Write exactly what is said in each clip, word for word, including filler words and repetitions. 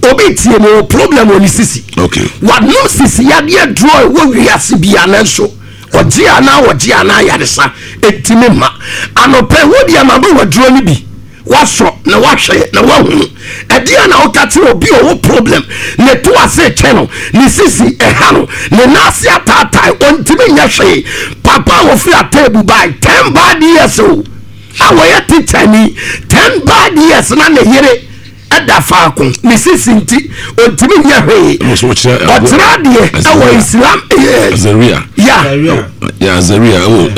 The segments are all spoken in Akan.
obi tie no problem on sisi okay what no sisi ya de draw wo wiase bia na so oji ana oji ana yaresa etime ma anope wo dia ma bo draw ni bi waso na wahwe na wahu edia na okate obi o problem ne to ase channel ni sisi eha no ne nasi atatai ontime nya hwe papa wo fi atebu by ten bad years o awoye titani ten bad years na ne yere ada faako ni sisi nti ontime nya hwe otra de awo Islam Zaria ya ya Zaria o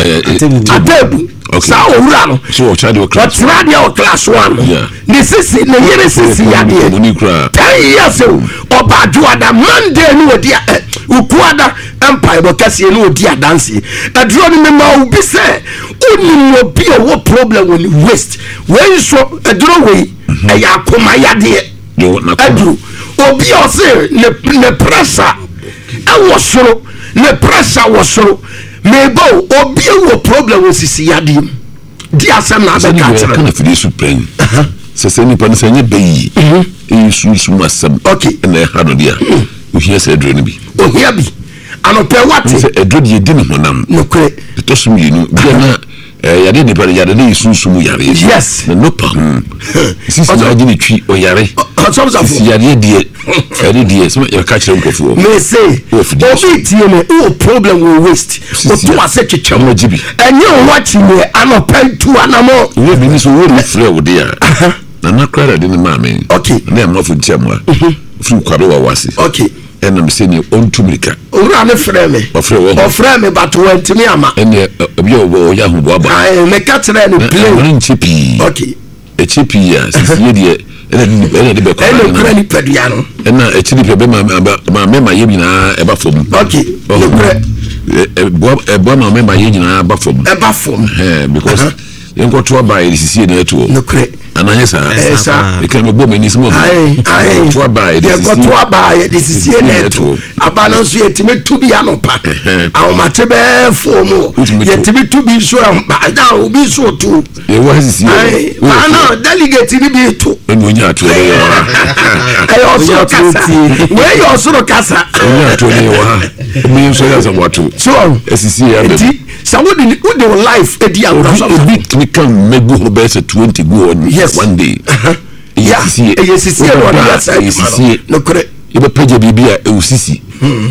atebu okay sa owura no so child of class otra de o class one yeah ni sisi ne yere sisi ya de ten years o obadu ada Monday ni odi ukuada empire bo kase ni odi adanse adro ni me ma obi se oni obi o problem woni waste when so adro we e ya koma ya de adro obi o se ne ne pressure e wo soro ne pressure wo soro mebo obi wo problem wo sisi ya de di asem na be ka tire kana fidi supreme se se ni pan se nye beyi e su su masam okay na ha no dia o hia se adro ni bi o hia bi anope wate se adro di di ni honam no kre to sum yinu bia na ya de ni pa ya de ni su su mu yare yes na no pa sisi na agi ni twi o yare sisi yare die yare die so ya ka kire nkofo me say obi tie me o problem we waste o to ase chicha mo jibi enye o wachi me anope tu anamo we bi ni so wo ni frɛ wo de ya na na kra de ni ma me okay na mo fu tiamwa fu kware wa wase okay ena me se ni ontumrika owura ne frɛ me o frɛ wo o frɛ me but wantimi ama ene obi o ya hu bo aba ai me ka tire ni play o nchipi okay e chipi ya sisi ye de ena ni ena de be ko ena kura ni pedua no ena e chipi pe be ma ma me ma ye nyina e ba fom okay no kura e bo e bo ma me ma ye nyina ba fom e ba fom eh because yenko to aba e sisi na eto no kura ananya sa esa e kan me bo me ni smo ai ai to aba e sisi ko to aba e de sisi na eto aba no so yetime tu bi anopa awo mate be fomu yetime tu bi so ba da obi so tu e wa sisi ai ma na delegate ni bi to enu nya to e wa ai o so kasa we yo so kasa nya to e wa mi so ya so wato so sisi ya be so what the what the life e di agro so we can make go be twenty go on yes. one day yeah yes sisi e won ya say sisi no kore e be page bibia e usisi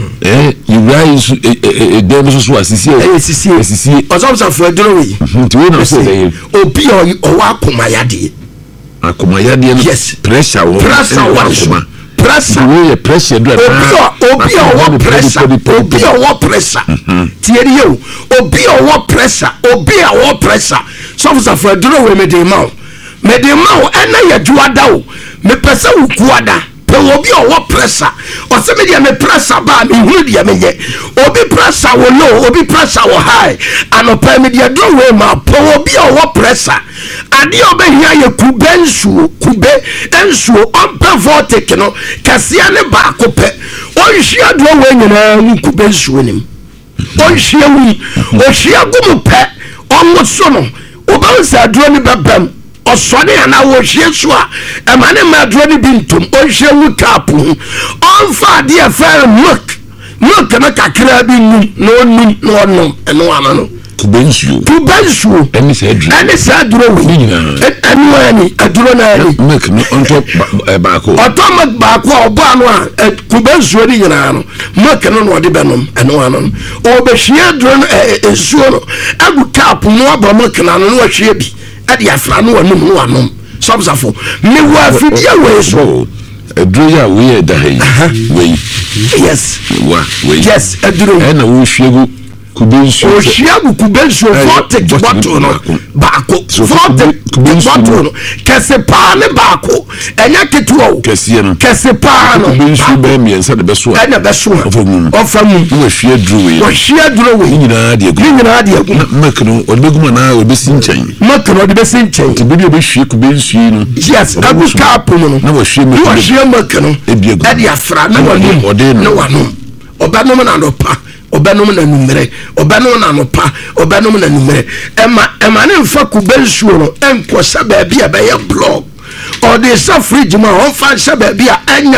eh you rise e dem so so asisi e sisi e sisi osomsa for aduro we ti we na so dey obi o wa akoma yade akoma yade no yes pressure wo pressure wo pressure we pressure do obi o wo pressure obi o wo pressure tieri yo obi o wo pressure obi o wo pressure somsa for aduro we me dey ma me dey ma ena ya juada o me pesa ukuada pe obi o wo pressure o se me dia me pressure ba me hu dia me ye obi pressure wo low obi pressure wo high anopa me dia do we ma pe obi o wo pressure ade obehia ye kubensu kube ensu ompe vortex no kasia ne ba ko pe onhia do we nyina mu kubensu nim onhia wi ohia gumu pe onwo so no obansa do ni babam osone ana wo hie so a emane madro ni bintum ohie wu tap onfa de afa milk milk na kakra bi nu no nu no no eno ana no kubensu kubensu eni se adru eni se adru we eni ani adru na ani milk no onto ba ko automatic ba ko obo anu a kubensu ni nyina no milk no no de benom eno ana no obehie adru no esuo no agu tap no aba milk na no no hie bi adi afra no wanum no wanum sobsafo me wa fidia we so adru ya we da hey we yes wa we yes adru e na wo hwiegu kubensu o hwiegu kubensu vortex bottle no baako vortex bottle no kese pa ne baako enya ketuo kese no kese pa no kubensu be miensa de beso a ena beso ofamu ofamu wo hwie adru we wo hwie adru we nyina de egu nyina de egu mek no odbeguma na obesi nchen mek no de besi nchen ti bibi be hwie kubensu no yes agu cap no na wo hwie mek wo hwie mek no e de afra na wanum na wanum obanum na no pa obanum na numere obanum na no pa obanum na numere ema ema ne mfa kubensu no enko sa ba bia be ye blog or de sa fridge ma on fa sa ba bia anya